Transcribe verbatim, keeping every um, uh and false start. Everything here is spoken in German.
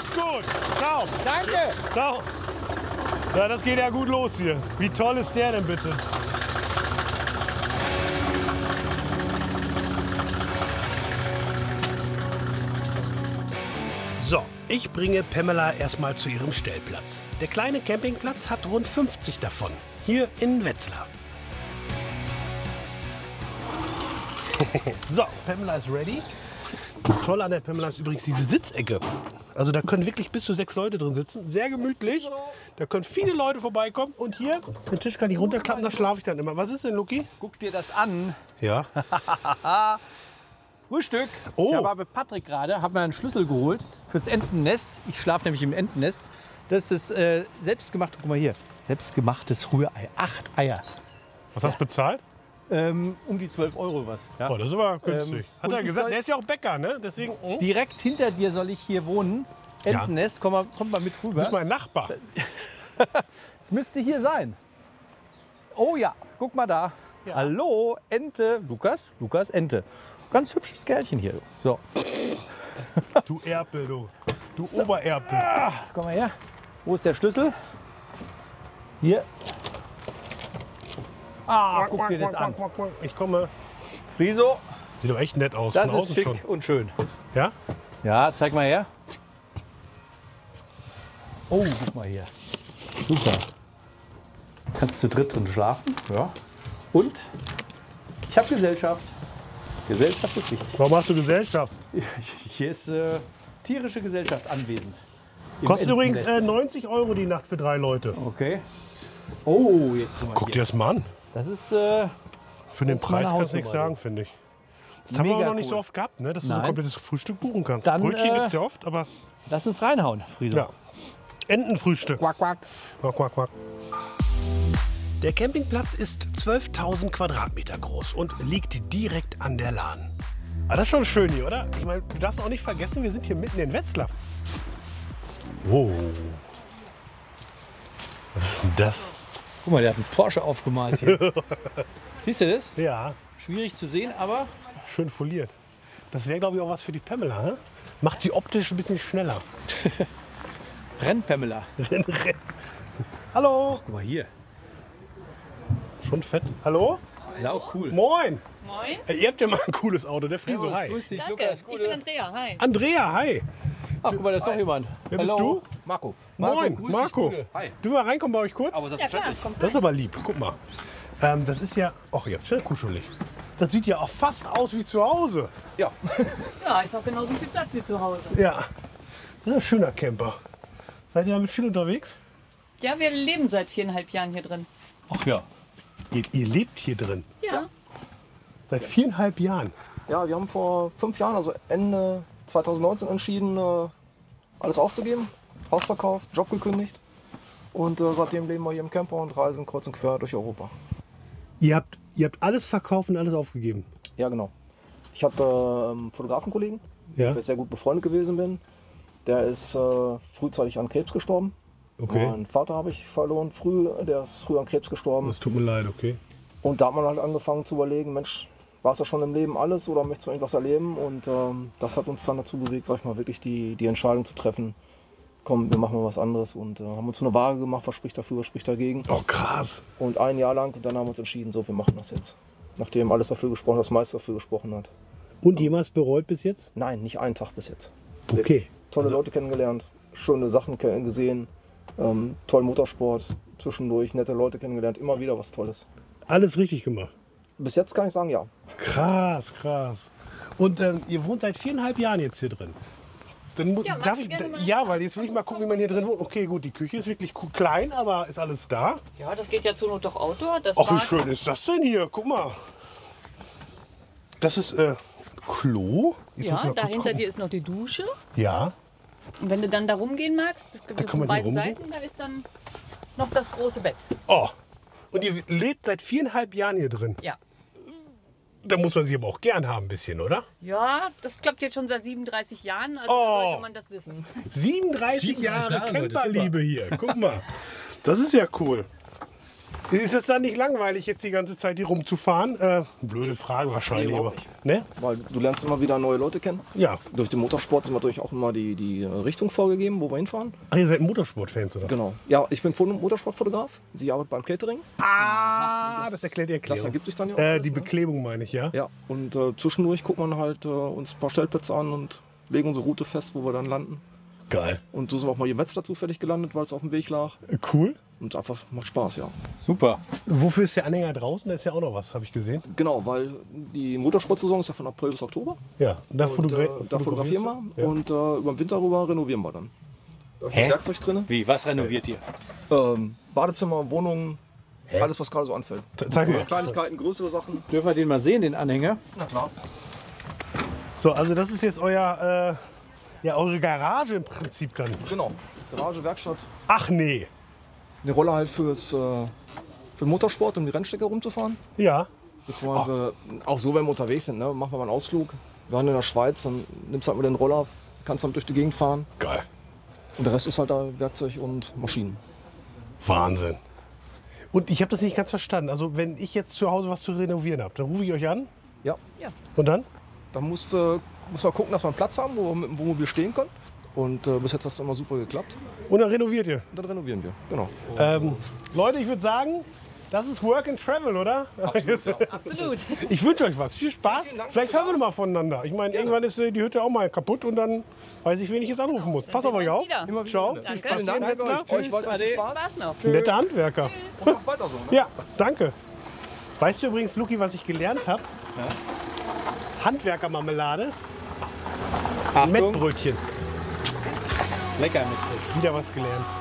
Macht's gut. Ciao. Danke. Ciao. Ja, das geht ja gut los hier. Wie toll ist der denn bitte? So, ich bringe Pamela erstmal zu ihrem Stellplatz. Der kleine Campingplatz hat rund fünfzig davon. Hier in Wetzlar. So, Pamela ist ready. Das Tolle an der Pamela ist übrigens diese Sitzecke. Also da können wirklich bis zu sechs Leute drin sitzen. Sehr gemütlich. Da können viele Leute vorbeikommen. Und hier, den Tisch kann ich runterklappen, da schlafe ich dann immer. Was ist denn, Luki? Guck dir das an. Ja. Frühstück. Oh. Ich war bei Patrick gerade, habe mir einen Schlüssel geholt fürs Entennest. Ich schlafe nämlich im Entennest. Das ist äh, selbstgemacht. Guck mal hier. Selbstgemachtes Rührei. Acht Eier. Was hast du bezahlt? Ähm, um die zwölf Euro was. Ja. Oh, das ist aber günstig. Ähm, Hat und er ich gesagt, soll- der ist ja auch Bäcker, ne? Deswegen, hm? Direkt hinter dir soll ich hier wohnen. Entennest, komm mal, komm mal mit Du rüber. bist mein Nachbar. Es müsste hier sein. Oh ja, guck mal da. Ja. Hallo, Ente. Lukas? Lukas, Ente. Ganz hübsches Kerlchen hier. So, Du Erpel, du. Du Obererpel. ah, komm mal her. Wo ist der Schlüssel? Hier. Ah, guck dir das an. Ich komme. Friso, Sieht doch echt nett aus. das von ist außen schick schon. und schön. Ja? Ja, zeig mal her. Oh, guck mal hier. Super. Kannst du dritt drin schlafen? Ja. Und ich habe Gesellschaft. Gesellschaft ist wichtig. Warum hast du Gesellschaft? Hier ist äh, tierische Gesellschaft anwesend. Im Kostet übrigens äh, Entennest. neunzig Euro die Nacht für drei Leute. Okay. Oh, jetzt sind wir Guck dir hier. das mal an. Das ist äh, Für den Das ist meine Preis kannst du nichts Hausnummer, sagen, finde ich. Das haben wir Mega auch noch nicht so cool. oft gehabt, ne? Dass du so Nein. ein komplettes Frühstück buchen kannst. Dann, Brötchen äh, gibt es ja oft, aber lass uns reinhauen, Friso. ja. Entenfrühstück. Quack, quack. Quack, quack, quack. Der Campingplatz ist zwölftausend Quadratmeter groß und liegt direkt an der Lahn. Aber das ist schon schön hier, oder? Ich meine, du darfst auch nicht vergessen, wir sind hier mitten in Wetzlar. Wow. Was ist denn das? Guck mal, der hat einen Porsche aufgemalt hier. Siehst du das? Ja, Schwierig zu sehen, aber schön foliert. Das wäre, glaube ich, auch was für die Pamela. Ne? Macht sie optisch ein bisschen schneller. Rennpamela. Hallo. Guck mal hier. Schon fett. Hallo? Sau cool. Moin. Moin. Hey, ihr habt ja mal ein cooles Auto, der Friso. Servus, Hi. grüß dich, Danke, Lukas. ich bin Gute. Andrea. Hi. Andrea, hi. Ach, guck mal, da ist noch jemand. Wer bist Hallo. du? Marco. Moin, grüß dich, Marco. Gute. Hi. Du mal reinkommen bei euch kurz? Aber Ja klar, kommt Das ist aber lieb. Guck mal. Ähm, das ist ja... Ach, ihr habt schön kuschelig. Das sieht ja auch fast aus wie zu Hause. Ja. Ja, ist auch genauso viel Platz wie zu Hause. Ja. Das ist ein schöner Camper. Seid ihr damit viel unterwegs? Ja, wir leben seit viereinhalb Jahren hier drin. Ach ja. Ihr, ihr lebt hier drin. Ja. Seit viereinhalb Jahren. Ja, wir haben vor fünf Jahren, also Ende zweitausendneunzehn, entschieden, äh, alles aufzugeben. Haus verkauft, Job gekündigt. Und äh, seitdem leben wir hier im Camper und reisen kreuz und quer durch Europa. Ihr habt, ihr habt alles verkauft und alles aufgegeben. Ja, genau. Ich hatte äh, einen Fotografenkollegen, Ja. mit dem ich sehr gut befreundet gewesen bin. Der ist äh, frühzeitig an Krebs gestorben. Okay. Meinen Vater habe ich verloren früh, der ist früh an Krebs gestorben. Das tut mir leid, okay. Und da hat man halt angefangen zu überlegen, Mensch, war es ja schon im Leben alles oder möchtest du irgendwas erleben? Und ähm, das hat uns dann dazu bewegt, sag ich mal, wirklich die, die Entscheidung zu treffen, komm, wir machen mal was anderes. Und äh, haben uns so eine Waage gemacht, was spricht dafür, was spricht dagegen. Oh, krass. Und ein Jahr lang, dann haben wir uns entschieden, so, wir machen das jetzt. Nachdem alles dafür gesprochen, das meiste dafür gesprochen hat. Und jemals bereut bis jetzt? Nein, nicht einen Tag bis jetzt. Okay. Wirklich. Tolle Leute kennengelernt, schöne Sachen ke- gesehen, ähm, tollen Motorsport, zwischendurch nette Leute kennengelernt, immer wieder was Tolles. Alles richtig gemacht. Bis jetzt kann ich sagen, ja. Krass, krass. Und ähm, ihr wohnt seit viereinhalb Jahren jetzt hier drin. Dann mu- Ja, magst darf du ich, gerne da, mal ja, weil jetzt will ich mal gucken, wie man hier drin wohnt. Okay, gut, die Küche ist wirklich ku- klein, aber ist alles da. Ja, das geht ja zur Not doch Outdoor. Das Ach, wie Bad- schön ist das denn hier? Guck mal. Das ist äh, Klo. Jetzt muss ich Ja, mal kurz dahinter gucken. dir ist noch die Dusche. Ja. Und wenn du dann da rumgehen magst, das gibt Da es kann von man hier beiden rumgehen? Seiten, da ist dann noch das große Bett. Oh. Und ihr lebt seit viereinhalb Jahren hier drin. Ja. Da muss man sich aber auch gern haben, ein bisschen, oder? Ja, das klappt jetzt schon seit siebenunddreißig Jahren, also Oh. sollte man das wissen. siebenunddreißig siebenunddreißig Jahre Jahre, Leute, Camperliebe hier. Guck mal. Das ist ja cool. Ist es dann nicht langweilig, jetzt die ganze Zeit hier rumzufahren? Äh, blöde Frage wahrscheinlich. Nee, aber, überhaupt nicht. ne? Weil du lernst immer wieder neue Leute kennen. Ja. Durch den Motorsport sind natürlich auch immer die, die Richtung vorgegeben, wo wir hinfahren. Ach, ihr seid Motorsport-Fans, oder? Genau. Ja, ich bin Motorsportfotograf. Sie arbeitet beim Catering. Ah, das, das erklärt die Erklärung. Das ergibt sich dann ja auch Äh, alles, die ne? Beklebung meine ich, ja? Ja, und äh, zwischendurch guckt man halt äh, uns ein paar Stellplätze an und legen unsere Route fest, wo wir dann landen. Geil. Und so sind wir auch mal hier in Wetzlar zufällig gelandet, weil es auf dem Weg lag. Cool. Und einfach macht Spaß, ja. Super. Wofür ist der Anhänger draußen? Da ist ja auch noch was, habe ich gesehen. Genau, weil die Motorsportsaison ist ja von April bis Oktober. Ja, und da, Und, fotogra äh, da fotografieren wir Ja. und äh, über den Winter rüber renovieren wir dann. Da ist Hä? Werkzeug drin, Wie, was renoviert ihr? ähm, Badezimmer, Wohnungen, alles was gerade so anfällt. Zeig dir. Kleinigkeiten, größere Sachen. Dürfen wir den mal sehen, den Anhänger? Na klar. So, also das ist jetzt euer, äh, ja, eure Garage im Prinzip dann. Genau. Garage, Werkstatt. Ach nee. Eine Rolle halt fürs, äh, für den Motorsport, um die Rennstrecke rumzufahren. Ja. Beziehungsweise auch so, wenn wir unterwegs sind, ne? Machen wir mal einen Ausflug. Wir waren in der Schweiz, dann nimmst du halt mal den Roller, kannst damit durch die Gegend fahren. Geil. Und der Rest ist halt da Werkzeug und Maschinen. Wahnsinn. Und ich habe das nicht ganz verstanden. Also wenn ich jetzt zu Hause was zu renovieren habe, dann rufe ich euch an. Ja. Und dann? Da musst, äh, müssen wir gucken, dass wir einen Platz haben, wo wir mit dem Wohnmobil stehen können. Und äh, bis jetzt hat das immer super geklappt. Und dann renoviert ihr. Und dann renovieren wir. Genau. Ähm, Leute, ich würde sagen, das ist Work and Travel, oder? Absolut. Ich wünsche euch was. Viel Spaß. Vielen Dank, Vielleicht dass hören wir noch mal voneinander. Ich meine, irgendwann ist äh, die Hütte auch mal kaputt und dann weiß ich, wen ich jetzt anrufen muss. Pass auf euch wir uns auf. wieder. Immer wieder Ciao. gerne. Viel Danke. Spaß Vielen hier in Dank Wetzlar. euch. Euch weiter viel Ade. Spaß. Spaß noch. Nette Handwerker. Und macht weiter so. Ne? Ja, danke. Weißt du übrigens, Luki, was ich gelernt habe? Handwerkermarmelade, Achtung, Mettbrötchen. lecker mit. Wieder was gelernt.